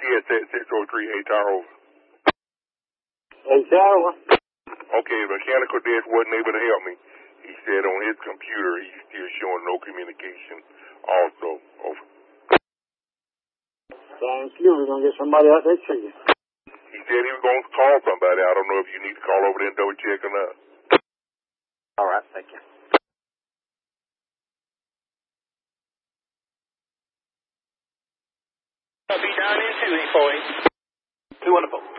Yes, that's 603. Hey, Charles. Hey, Charles. Okay, the mechanical desk wasn't able to help me. He said on his computer he's still showing no communication. Also, over. Thank you. We're going to get somebody out there to check it. He said he was going to call somebody. I don't know if you need to call over there and double check or not. All right, thank you. I'll be down in Susie for you. 2 wonderful.